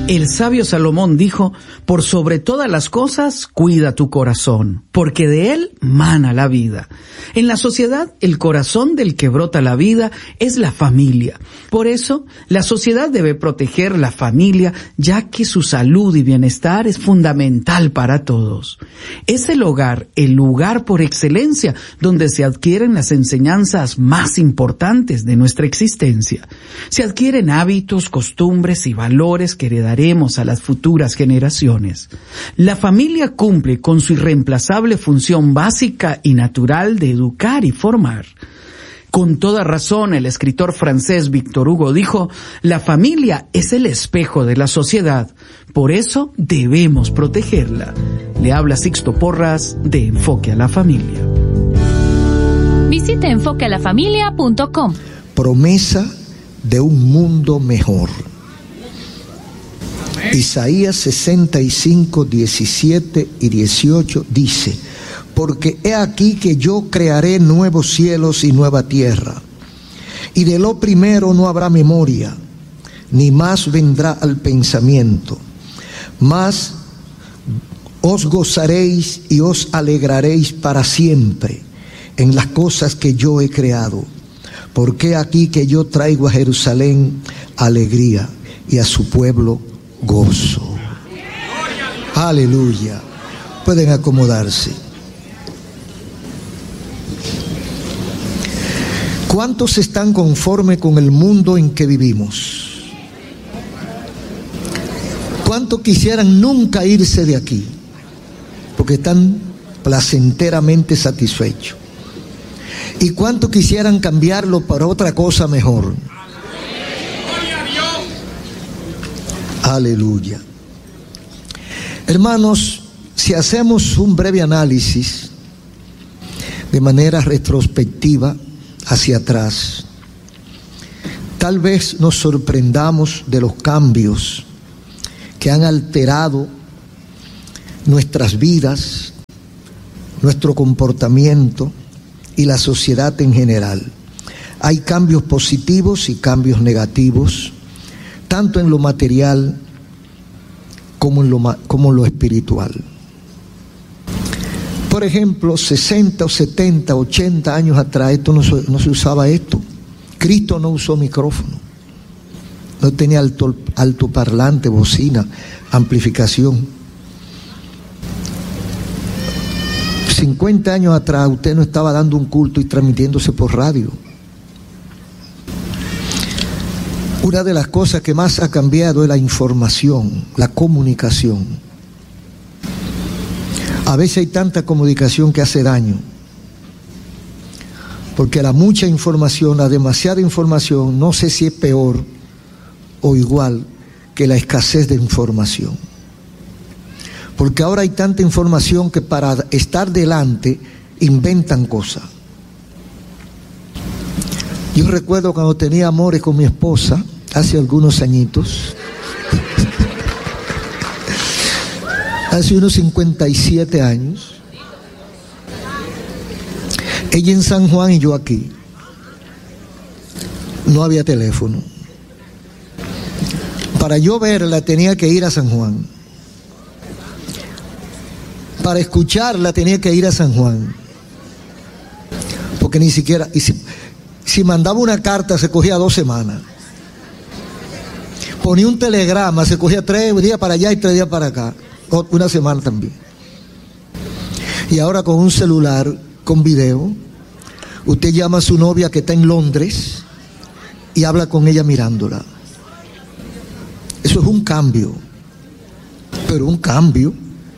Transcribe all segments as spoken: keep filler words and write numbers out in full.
El sabio Salomón dijo: por sobre todas las cosas, cuida tu corazón, porque de él mana la vida. En la sociedad, el corazón del que brota la vida es la familia. Por eso, la sociedad debe proteger la familia, ya que su salud y bienestar es fundamental para todos. Es el hogar, el lugar por excelencia, donde se adquieren las enseñanzas más importantes de nuestra existencia. Se adquieren hábitos, costumbres y valores que heredaremos a las futuras generaciones. La familia cumple con su irreemplazable función básica y natural de educar y formar. Con toda razón, el escritor francés Victor Hugo dijo: la familia es el espejo de la sociedad, por eso debemos protegerla. Le habla Sixto Porras de Enfoque a la Familia. Visite enfoque a la familia punto com. Promesa de un mundo mejor. Isaías sesenta y cinco, diecisiete y dieciocho dice: porque he aquí que yo crearé nuevos cielos y nueva tierra, y de lo primero no habrá memoria, ni más vendrá al pensamiento, mas os gozaréis y os alegraréis para siempre en las cosas que yo he creado, porque he aquí que yo traigo a Jerusalén alegría y a su pueblo gozo. Aleluya. Pueden acomodarse. ¿Cuántos están conformes con el mundo en que vivimos? ¿Cuántos quisieran nunca irse de aquí? Porque están placenteramente satisfechos. ¿Y cuántos quisieran cambiarlo para otra cosa mejor? Aleluya. Hermanos, si hacemos un breve análisis de manera retrospectiva hacia atrás, tal vez nos sorprendamos de los cambios que han alterado nuestras vidas, nuestro comportamiento y la sociedad en general. Hay cambios positivos y cambios negativos, tanto en lo material como en lo, como en lo espiritual. Por ejemplo, sesenta o setenta, ochenta años atrás, esto no, no se usaba esto. Cristo no usó micrófono, no tenía alto, altoparlante, bocina, amplificación. cincuenta años atrás usted no estaba dando un culto y transmitiéndose por radio. Una de las cosas que más ha cambiado es la información, la comunicación. A veces hay tanta comunicación que hace daño, porque la mucha información, la demasiada información, no sé si es peor o igual que la escasez de información. Porque ahora hay tanta información que para estar delante inventan cosas. Yo recuerdo cuando tenía amores con mi esposa, hace algunos añitos, hace unos cincuenta y siete años, ella en San Juan y yo aquí. No había teléfono. Para yo verla tenía que ir a San Juan. Para escucharla tenía que ir a San Juan. Porque ni siquiera, y si, si mandaba una carta se cogía dos semanas. Ponía un telegrama, se cogía tres días para allá y tres días para acá. Una semana también. Y ahora con un celular, con video, usted llama a su novia que está en Londres y habla con ella mirándola. Eso es un cambio. Pero un cambio.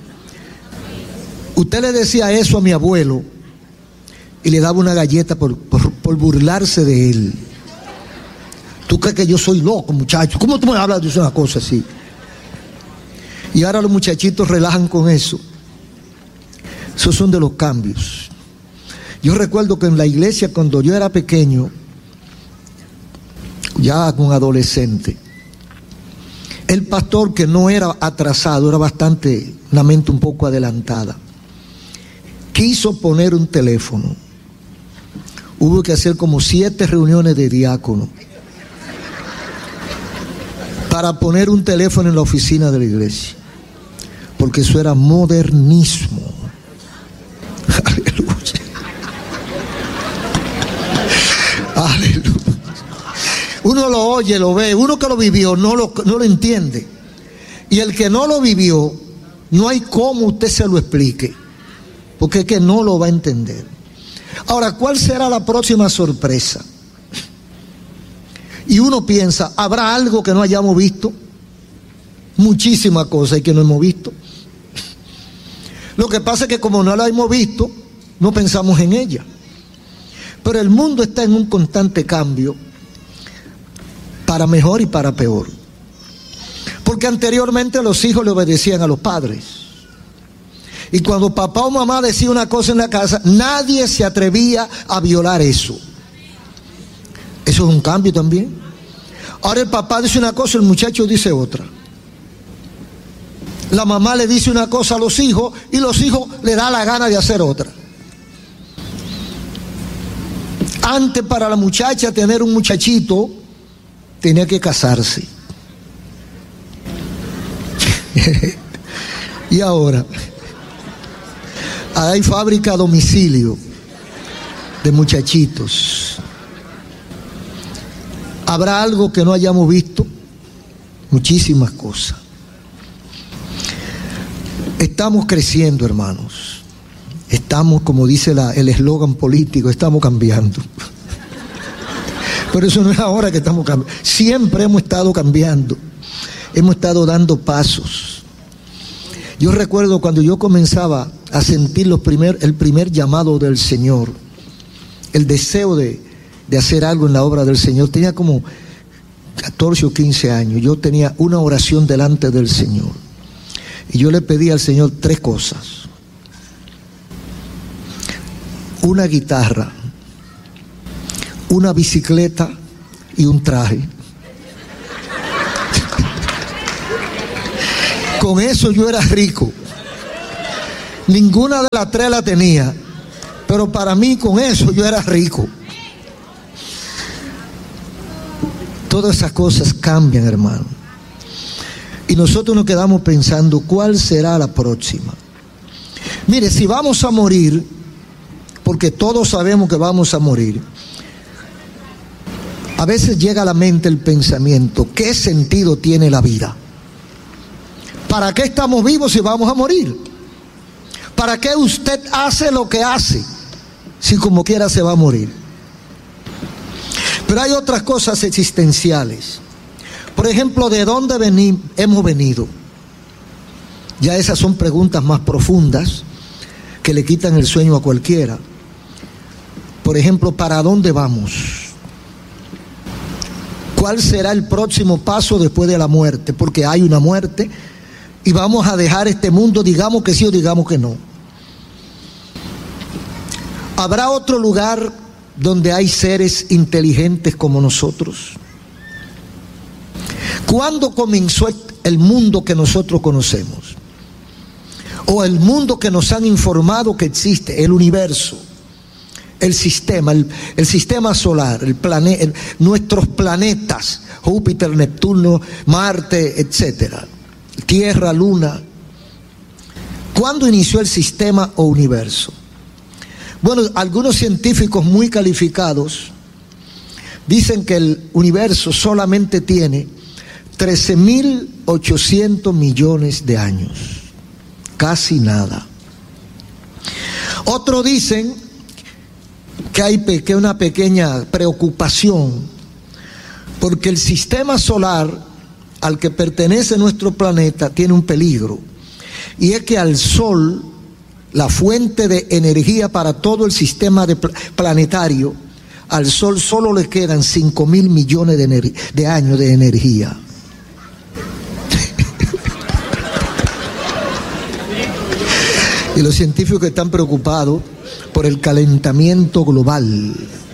Usted le decía eso a mi abuelo y le daba una galleta por, por, por burlarse de él. ¿Tú crees que yo soy loco, muchacho? ¿Cómo tú me hablas de una cosa así? Y ahora los muchachitos relajan con eso. Esos son de los cambios. Yo recuerdo que en la iglesia, cuando yo era pequeño, ya con adolescente, el pastor, que no era atrasado, era bastante, una mente un poco adelantada, quiso poner un teléfono. Hubo que hacer como siete reuniones de diácono para poner un teléfono en la oficina de la iglesia, porque eso era modernismo. Aleluya. Aleluya. Uno lo oye, lo ve, uno que lo vivió no lo, no lo entiende. Y el que no lo vivió, no hay cómo usted se lo explique, porque es que no lo va a entender. Ahora, ¿cuál será la próxima sorpresa? Y uno piensa, ¿habrá algo que no hayamos visto? Muchísimas cosas que no hemos visto. Lo que pasa es que como no la hemos visto, no pensamos en ella. Pero el mundo está en un constante cambio, para mejor y para peor. Porque anteriormente los hijos le obedecían a los padres. Y cuando papá o mamá decía una cosa en la casa, nadie se atrevía a violar eso. Eso es un cambio también. Ahora el papá dice una cosa, el muchacho dice otra. La mamá le dice una cosa a los hijos y los hijos le da la gana de hacer otra. Antes, para la muchacha tener un muchachito, tenía que casarse. Y ahora hay fábrica a domicilio de muchachitos. ¿Habrá algo que no hayamos visto? Muchísimas cosas. Estamos creciendo, hermanos. Estamos, como dice la, el eslogan político, estamos cambiando. Pero eso no es ahora que estamos cambiando. Siempre hemos estado cambiando. Hemos estado dando pasos. Yo recuerdo cuando yo comenzaba a sentir los primer, el primer llamado del Señor, el deseo de, de hacer algo en la obra del Señor. Tenía como catorce o quince años. Yo tenía una oración delante del Señor. Y yo le pedí al Señor tres cosas. Una guitarra, una bicicleta y un traje. Con eso yo era rico. Ninguna de las tres la tenía, pero para mí con eso yo era rico. Todas esas cosas cambian, hermano. Y nosotros nos quedamos pensando, ¿cuál será la próxima? Mire, si vamos a morir, porque todos sabemos que vamos a morir, a veces llega a la mente el pensamiento, ¿qué sentido tiene la vida? ¿Para qué estamos vivos si vamos a morir? ¿Para qué usted hace lo que hace si como quiera se va a morir? Pero hay otras cosas existenciales. Por ejemplo, ¿de dónde veni- hemos venido? Ya esas son preguntas más profundas que le quitan el sueño a cualquiera. Por ejemplo, ¿para dónde vamos? ¿Cuál será el próximo paso después de la muerte? Porque hay una muerte y vamos a dejar este mundo, digamos que sí o digamos que no. ¿Habrá otro lugar donde hay seres inteligentes como nosotros? ¿Cuándo comenzó el mundo que nosotros conocemos? O el mundo que nos han informado que existe, el universo, el sistema, el, el sistema solar, el plane, el, nuestros planetas, Júpiter, Neptuno, Marte, etcétera, Tierra, Luna. ¿Cuándo inició el sistema o universo? Bueno, algunos científicos muy calificados dicen que el universo solamente tiene trece mil ochocientos millones de años, casi nada. Otros dicen que hay pe- una pequeña preocupación porque el sistema solar al que pertenece nuestro planeta tiene un peligro, y es que al Sol, la fuente de energía para todo el sistema de pl- planetario, al Sol solo le quedan cinco mil millones de, ener- de años de energía. Y los científicos están preocupados por el calentamiento global,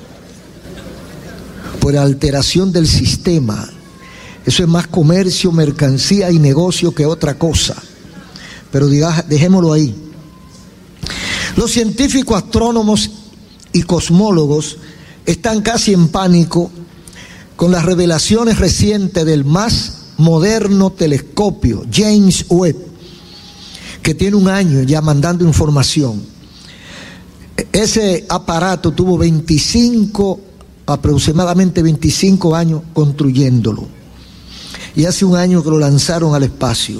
por la alteración del sistema. Eso es más comercio, mercancía y negocio que otra cosa. Pero diga, dejémoslo ahí. Los científicos, astrónomos y cosmólogos están casi en pánico con las revelaciones recientes del más moderno telescopio, James Webb, que tiene un año ya mandando información. Ese aparato tuvo veinticinco, aproximadamente veinticinco años construyéndolo. Y hace un año que lo lanzaron al espacio,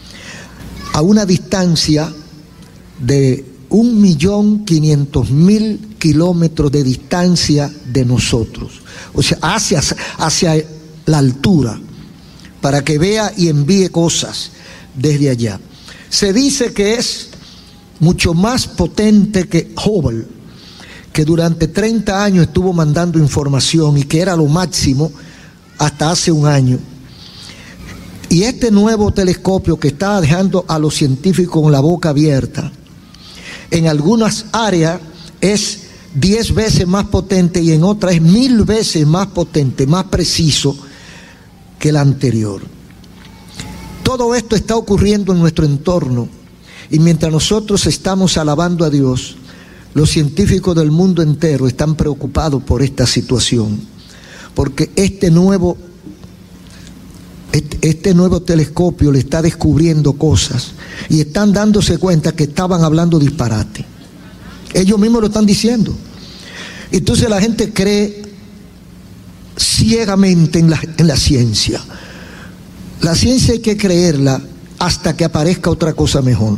a una distancia de un millón quinientos mil kilómetros de distancia de nosotros. O sea, hacia, hacia la altura, para que vea y envíe cosas desde allá. Se dice que es mucho más potente que Hubble, que durante treinta años estuvo mandando información y que era lo máximo hasta hace un año. Y este nuevo telescopio que está dejando a los científicos con la boca abierta, en algunas áreas es diez veces más potente y en otras es mil veces más potente, más preciso que el anterior. Todo esto está ocurriendo en nuestro entorno y mientras nosotros estamos alabando a Dios, los científicos del mundo entero están preocupados por esta situación, porque este nuevo Este, este nuevo telescopio le está descubriendo cosas y están dándose cuenta que estaban hablando disparate. Ellos mismos lo están diciendo. Entonces la gente cree ciegamente en la, en la ciencia. La ciencia hay que creerla hasta que aparezca otra cosa mejor.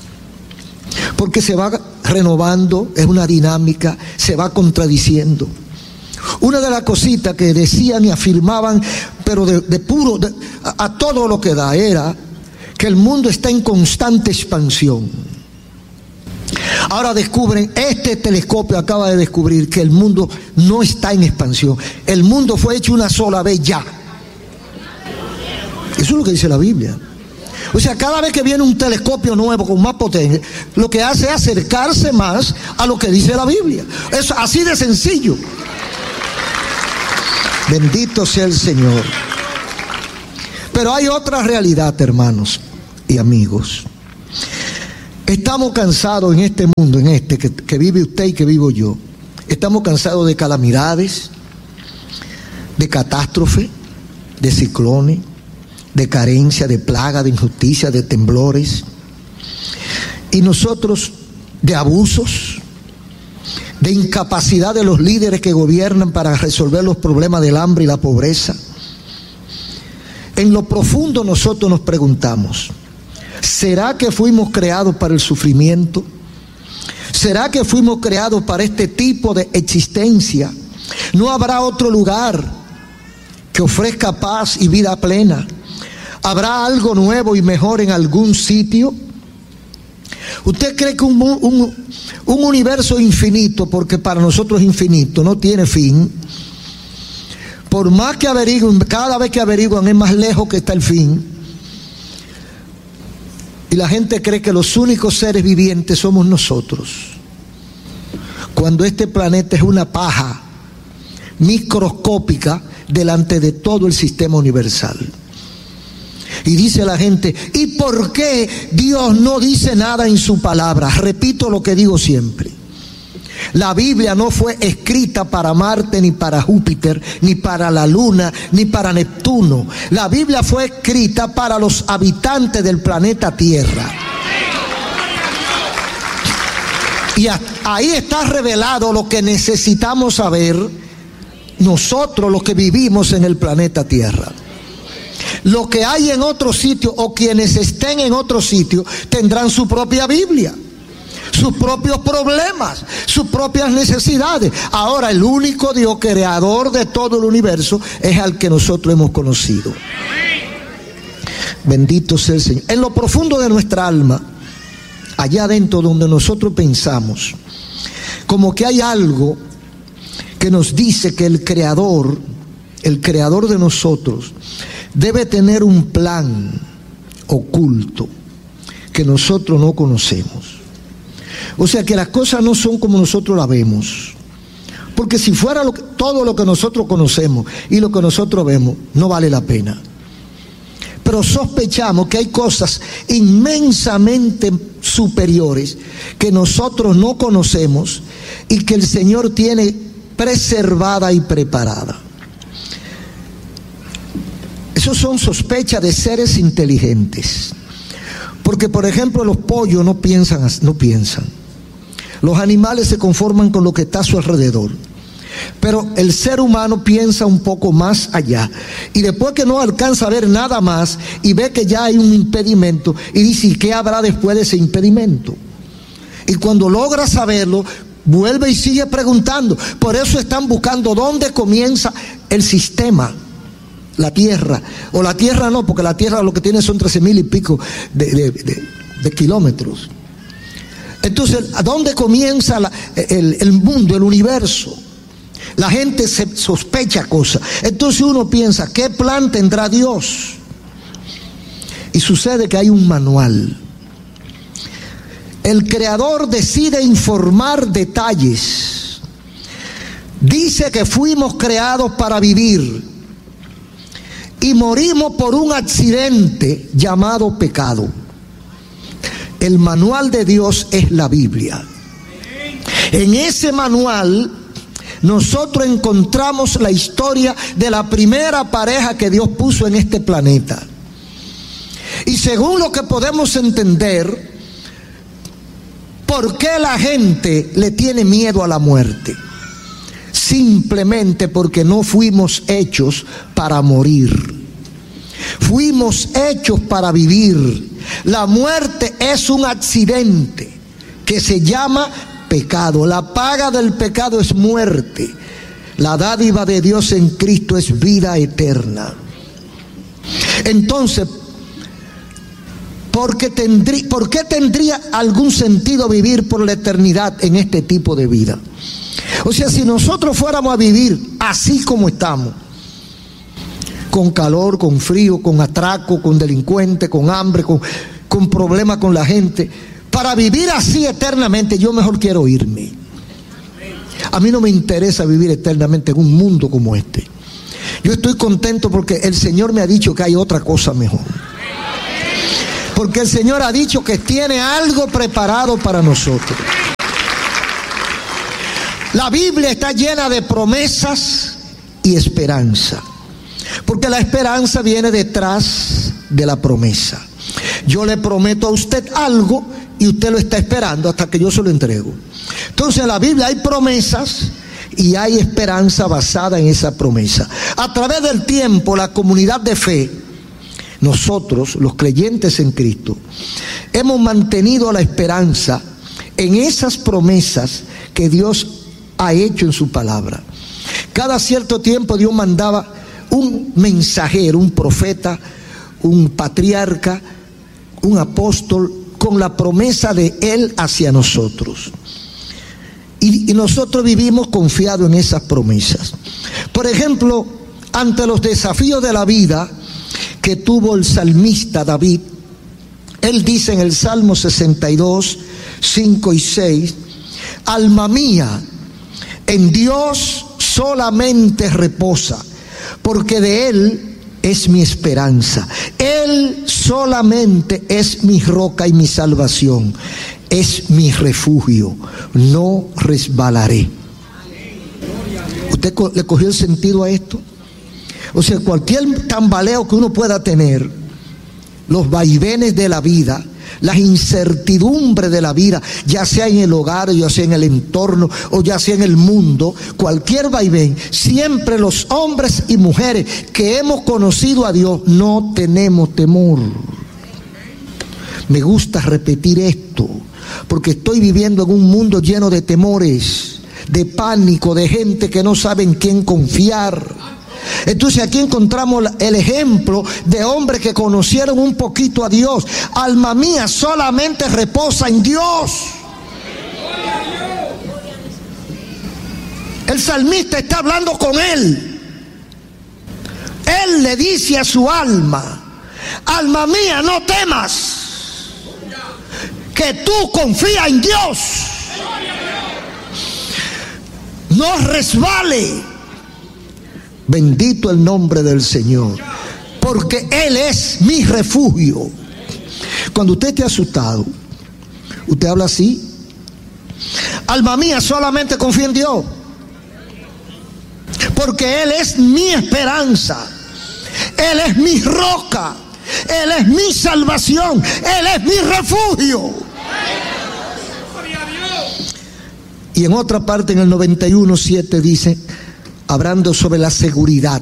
Porque se va renovando, es una dinámica, se va contradiciendo. Una de las cositas que decían y afirmaban, pero de, de puro, de, a, a todo lo que da, era que el mundo está en constante expansión. Ahora descubren, este telescopio acaba de descubrir que el mundo no está en expansión. El mundo fue hecho una sola vez ya. Eso es lo que dice la Biblia. O sea, cada vez que viene un telescopio nuevo con más potencia, lo que hace es acercarse más a lo que dice la Biblia. Es así de sencillo. Bendito sea el Señor. Pero hay otra realidad, hermanos y amigos. Estamos cansados en este mundo, en este que, que vive usted y que vivo yo. Estamos cansados de calamidades, de catástrofe, de ciclones, de carencia, de plaga, de injusticia, de temblores. Y nosotros de abusos, de incapacidad de los líderes que gobiernan para resolver los problemas del hambre y la pobreza. En lo profundo nosotros nos preguntamos, ¿será que fuimos creados para el sufrimiento? ¿Será que fuimos creados para este tipo de existencia? ¿No habrá otro lugar que ofrezca paz y vida plena? ¿Habrá algo nuevo y mejor en algún sitio? ¿Usted cree que un, un, un universo infinito, porque para nosotros es infinito, no tiene fin? Por más que averigüen, cada vez que averiguan es más lejos que está el fin. Y la gente cree que los únicos seres vivientes somos nosotros, cuando este planeta es una paja microscópica delante de todo el sistema universal. Y dice la gente, ¿y por qué Dios no dice nada en su palabra? Repito lo que digo siempre. La Biblia no fue escrita para Marte, ni para Júpiter, ni para la Luna, ni para Neptuno. La Biblia fue escrita para los habitantes del planeta Tierra. Y ahí está revelado lo que necesitamos saber nosotros, los que vivimos en el planeta Tierra. Lo que hay en otro sitio, o quienes estén en otro sitio, tendrán su propia Biblia, sus propios problemas, sus propias necesidades. Ahora el único Dios creador de todo el universo es al que nosotros hemos conocido. Bendito sea el Señor. En lo profundo de nuestra alma, allá adentro donde nosotros pensamos, como que hay algo que nos dice que el creador, el creador de nosotros, debe tener un plan oculto que nosotros no conocemos. O sea que las cosas no son como nosotros las vemos. Porque si fuera lo que, todo lo que nosotros conocemos y lo que nosotros vemos, no vale la pena. Pero sospechamos que hay cosas inmensamente superiores que nosotros no conocemos y que el Señor tiene preservada y preparada. Eso Esos son sospechas de seres inteligentes. Porque, por ejemplo, los pollos no piensan, no piensan. Los animales se conforman con lo que está a su alrededor. Pero el ser humano piensa un poco más allá. Y después que no alcanza a ver nada más y ve que ya hay un impedimento, y dice, ¿y qué habrá después de ese impedimento? Y cuando logra saberlo, vuelve y sigue preguntando. Por eso están buscando dónde comienza el sistema, la tierra. O la tierra no, porque la tierra lo que tiene son trece mil y pico de, de, de, de kilómetros. Entonces, ¿a dónde comienza la, el, el mundo, el universo? La gente se sospecha cosas. Entonces uno piensa, ¿qué plan tendrá Dios? Y sucede que hay un manual. El Creador decide informar detalles. Dice que fuimos creados para vivir y morimos por un accidente llamado pecado. El manual de Dios es la Biblia. En ese manual nosotros encontramos la historia de la primera pareja que Dios puso en este planeta. Y según lo que podemos entender, ¿por qué la gente le tiene miedo a la muerte? Simplemente porque no fuimos hechos para morir. Fuimos hechos para vivir. La muerte es un accidente que se llama pecado. La paga del pecado es muerte. La dádiva de Dios en Cristo es vida eterna. Entonces, ¿por qué tendría, por qué tendría algún sentido vivir por la eternidad en este tipo de vida? O sea, si nosotros fuéramos a vivir así como estamos, con calor, con frío, con atraco, con delincuente, con hambre, con, con problemas con la gente, para vivir así eternamente, yo mejor quiero irme. A mí no me interesa vivir eternamente en un mundo como este. Yo estoy contento porque el Señor me ha dicho que hay otra cosa mejor. Porque el Señor ha dicho que tiene algo preparado para nosotros. La Biblia está llena de promesas y esperanza. Porque la esperanza viene detrás de la promesa. Yo le prometo a usted algo y usted lo está esperando hasta que yo se lo entrego. Entonces en la Biblia hay promesas y hay esperanza basada en esa promesa. A través del tiempo, la comunidad de fe, nosotros, los creyentes en Cristo, hemos mantenido la esperanza en esas promesas que Dios ha hecho en su palabra. Cada cierto tiempo Dios mandaba un mensajero, un profeta, un patriarca, un apóstol, con la promesa de Él hacia nosotros. Y, y nosotros vivimos confiados en esas promesas. Por ejemplo, ante los desafíos de la vida que tuvo el salmista David, él dice en el Salmo sesenta y dos, cinco y seis, alma mía, en Dios solamente reposa, porque de Él es mi esperanza. Él solamente es mi roca y mi salvación. Es mi refugio. No resbalaré. ¿Usted le cogió el sentido a esto? O sea, cualquier tambaleo que uno pueda tener, los vaivenes de la vida, las incertidumbres de la vida, ya sea en el hogar, ya sea en el entorno, o ya sea en el mundo, cualquier vaivén, siempre los hombres y mujeres que hemos conocido a Dios no tenemos temor. Me gusta repetir esto, porque estoy viviendo en un mundo lleno de temores, de pánico, de gente que no sabe en quién confiar. Entonces aquí encontramos el ejemplo de hombres que conocieron un poquito a Dios. Alma mía, solamente reposa en Dios. El salmista está hablando con él. Él le dice a su alma: alma mía, no temas, que tú confías en Dios. No resbale. Bendito el nombre del Señor, porque Él es mi refugio. Cuando usted esté asustado, usted habla así: alma mía, solamente confía en Dios, porque Él es mi esperanza. Él es mi roca, Él es mi salvación, Él es mi refugio. Y en otra parte, en el noventa y uno siete dice, hablando sobre la seguridad.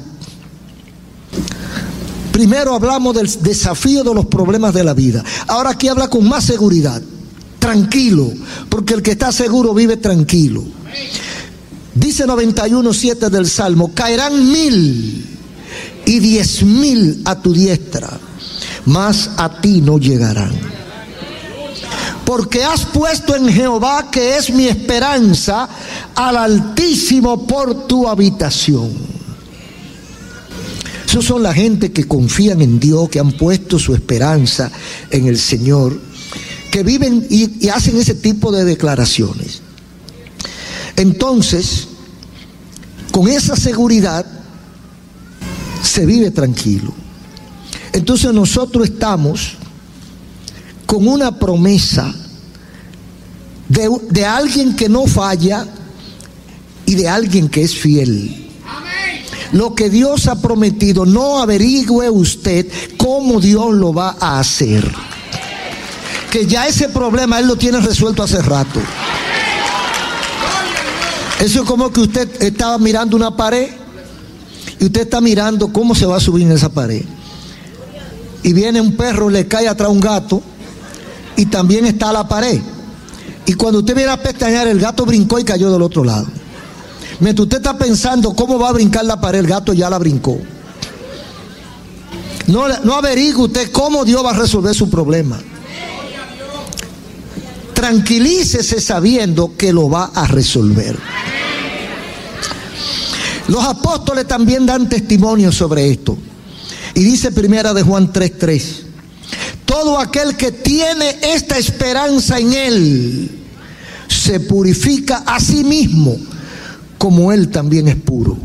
Primero hablamos del desafío de los problemas de la vida. Ahora aquí habla con más seguridad. Tranquilo, porque el que está seguro vive tranquilo. Dice noventa y uno siete del Salmo, caerán mil y diez mil a tu diestra, mas a ti no llegarán. Porque has puesto en Jehová, que es mi esperanza, al Altísimo por tu habitación. Esos son la gente que confían en Dios, que han puesto su esperanza en el Señor, que viven y, y hacen ese tipo de declaraciones. Entonces, con esa seguridad se vive tranquilo. Entonces nosotros estamos con una promesa de, de alguien que no falla y de alguien que es fiel. Lo que Dios ha prometido, no averigüe usted cómo Dios lo va a hacer. Que ya ese problema Él lo tiene resuelto hace rato. Eso es como que usted estaba mirando una pared y usted está mirando cómo se va a subir en esa pared. Y viene un perro, le cae atrás un gato y también está la pared. Y cuando usted viene a pestañear, el gato brincó y cayó del otro lado. Mientras usted está pensando cómo va a brincar la pared, el gato ya la brincó. No, no averigüe usted cómo Dios va a resolver su problema. Tranquilícese sabiendo que lo va a resolver. Los apóstoles también dan testimonio sobre esto. Y dice primera de Juan tres tres, todo aquel que tiene esta esperanza en Él se purifica a sí mismo, como Él también es puro.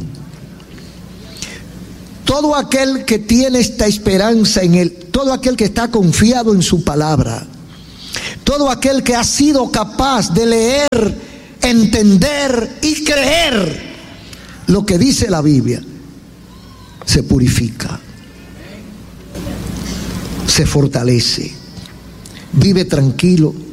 Todo aquel que tiene esta esperanza en Él, todo aquel que está confiado en su palabra, todo aquel que ha sido capaz de leer, entender y creer lo que dice la Biblia, se purifica, se fortalece, vive tranquilo,